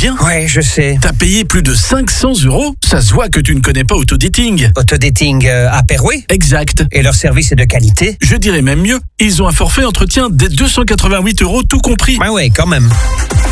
bien? Ouais, je sais. T'as payé plus de 500 €? Ça se voit que tu ne connais pas Autodating. Autodating à Perouet. Exact. Et leur service est de qualité. Je dirais même mieux, ils ont un forfait entretien dès 288 € tout compris. Ouais, quand même.